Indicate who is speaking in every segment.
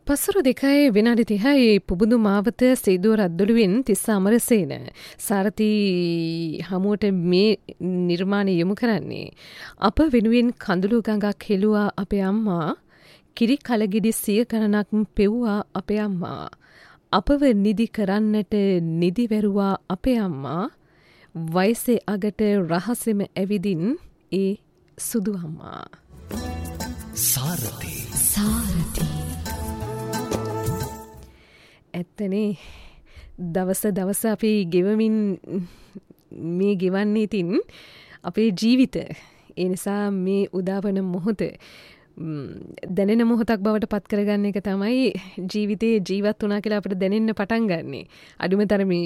Speaker 1: පසුරු 2 විනාඩි 30යි පුබුදු මාවත සේදුව රද්දොළුවෙන් තිස්ස අමරසේන සාරති හමුවට මේ නිර්මාණය යොමු කරන්නේ අප වෙනුවෙන් කඳුළු ගඟක් හෙළුවා අපේ අම්මා කිරි කලගෙඩි සිය ගණනක් පෙව්වා අපේ අම්මා අපව නිදි කරන්නට නිදි වැරුවා අපේ අම්මා වයසේ අගට රහසෙම ඇවිදින් ඒ සුදු අම්මා
Speaker 2: සාරති
Speaker 1: ඇත්තනේ දවස අපි ගෙවමින් මේ ගෙවන්නේ තින් අපේ ජීවිත ඒ නිසා මේ උදාවන මොහොත දැනෙන මොහොතක් බවට පත් කරගන්න එක තමයි ජීවිතේ ජීවත් වුණා කියලා අපිට දැනෙන්න පටන් ගන්නෙ. අඩුම තරමේ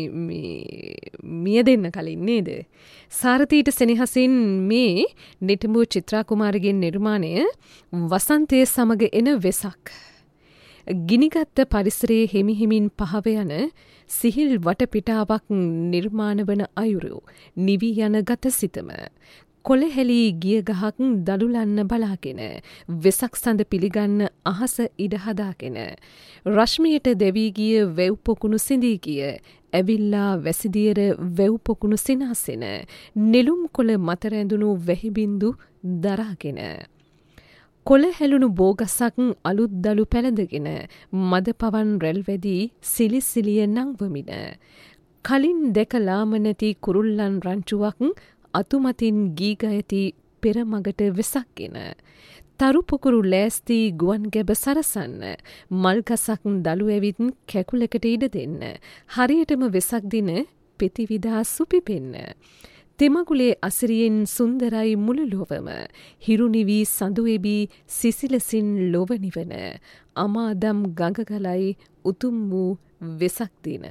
Speaker 1: මිය දෙන්න කලින් නේද? සාරතීට සෙනෙහසින් මේ නිටඹු චිත්‍රා කුමාරගේ නිර්මාණය වසන්තයේ සමග එන වෙසක්. ගිනිගත්ත පරිසරයේ හිමිහිමින් පහව යන සිහිල් වටපිටාවක් නිර්මාණ වන අයුරු නිවි යන ගත සිතම කොළහැලී ගිය ගහක් දළුලන්න බලාගෙන වෙසක් සඳ පිළිගන්න අහස ඉඩ හදාගෙන රශ්මියට දෙවී ගිය වැව් පොකුණු සිඳී ගිය ඇවිල්ලා වැසිදියර වැව් පොකුණු සිනාසෙන නෙළුම් කොළ මත රැඳුණු වැහිබින්දු දරාගෙන කොළ හැලුණු බෝගසක් අලුත් දළු පැළඳගෙන මද පවන් රැල් වැදී සිලිසිලිය නංවමින කලින් දැකලාම නැති කුරුල්ලන් රංචුවක් අතුමතින් ගීගයති පෙරමගට වෙසක්ගෙන තරු පොකුරු ලෑස්ති ගුවන් ගැබ සරසන්න මල්ගසක් දළු ඇවිත් කැකුලකට ඉඩ දෙන්න හරියටම වෙසක් දින පෙතිවිදා සුපිපෙන්න තෙමගුලේ අසිරියෙන් සුන්දරයි මුළු ලොවම හිරුනිවී සඳුවෙබී සිසිලසින් ලොව නිවන අමාදම් ගඟගලයි උතුම් වූ වෙසක් දින.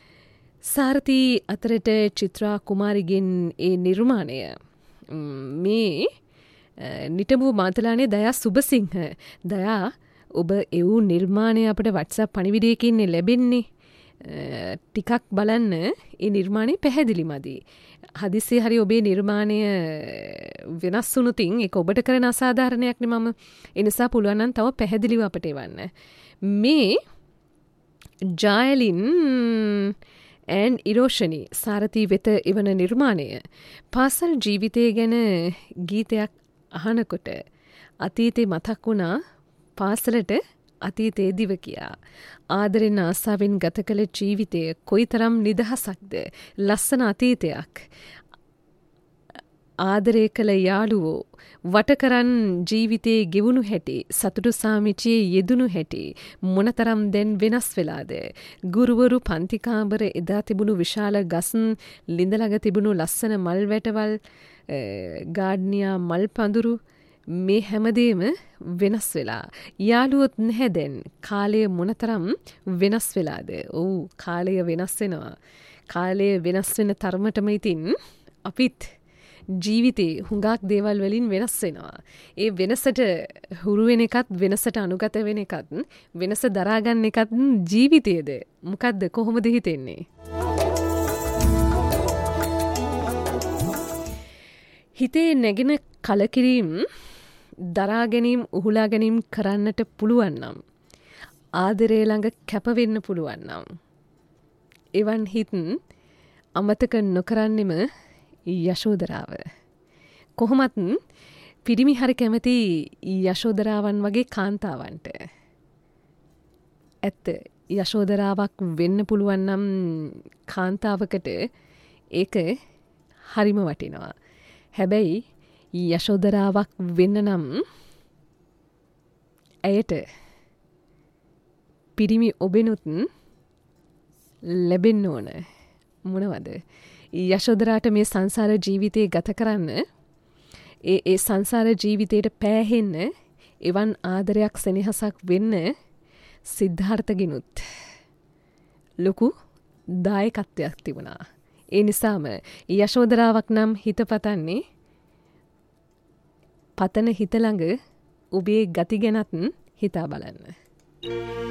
Speaker 1: සාරති අතරට චිත්‍රා කුමාරිගෙන් ඒ නිර්මාණය මේ නිටඹු මාතලානේ දයා සුබසිංහ දයා ඔබ එවූ නිර්මාණය අපට WhatsApp පණිවිඩයකින් ලැබෙන්නේ ටිකක් බලන්න ඒ නිර්මාණය පැහැදිලි මදි. හදිස්සියේ හරි ඔබේ නිර්මාණය වෙනස් වුණුතින් ඒක ඔබට කරන අසාධාරණයක් නේ මම ඒ නිසා පුළුවන් නම් තව පැහැදිලිව අපට එවන්න. මේ ජායලින් and ඉරෝෂනි සාරති වෙත එවන නිර්මාණය පාසල් ජීවිතය ගැන ගීතයක් අහනකොට අතීතේ මතක් වුණා පාසලට අතීතයේ දිව කියා. ආදරෙන් ආසාවෙන් ගත කළ ජීවිතය කොයිතරම් නිදහසක්ද ලස්සන අතීතයක්. ආදරය කළ යාළුවෝ වටකරන් ජීවිතයේ ගෙවුණු හැටි සතුටු සාමිචියේ යෙදුණු හැටි මොනතරම් දැන් වෙනස් වෙලාද. ගුරුවරු පන්තිකාමර එදා තිබුණු විශාල ගස්න් ලිඳ ළඟ තිබුණු ලස්සන මල් වැටවල් ගාඩ්නියා මල් පඳුරු මේ හැමදේම වෙනස් වෙලා. යාළුවොත් නැහැ දැන්. කාලය මොනතරම් වෙනස් වෙලාද. ඔව් කාලය වෙනස් වෙනවා. කාලය වෙනස් වෙන තරමටම ඉතින් අපිත් ජීවිතේ හුඟක් දේවල් වලින් වෙනස් වෙනවා. ඒ වෙනසට හුරු වෙන එකත් වෙනසට අනුගත වෙන එකත් වෙනස දරා ගන්න එකත් ජීවිතයේද මොකද්ද කොහොමද හිතෙන්නේ? හිතේ නැගෙන කලකිරීම දරා ගැනීම උහුලා ගැනීම කරන්නට පුළුවන් නම් ආදරය ළඟ කැපවෙන්න පුළුවන් නම් එවන් හිත් අමතක නොකරන්නෙම යශෝදරාව. කොහොමත් පිරිමි හරි කැමති යශෝදරාවන් වගේ කාන්තාවන්ට. ඇත්ත යශෝදරාවක් වෙන්න පුළුවන් නම් කාන්තාවකට ඒක හරිම වටිනවා. හැබැයි යශෝදරාවක් වෙන්න නම් ඇයට පිරිමි ඔබෙනුත් ලැබෙන්න ඕන. මොනවද? යශෝදරාට මේ සංසාර ජීවිතය ගත කරන්න ඒ සංසාර ජීවිතයට පෑහෙන්න එවන් ආදරයක් සෙනෙහසක් වෙන්න සිද්ධාර්ථගෙනුත් ලොකු දායකත්වයක් තිබුණා. ඒ නිසාම යශෝදරාවක් නම් හිත පතන්නේ පතන හිත ළඟ ඔබේ ගති ගැනත් හිතා බලන්න.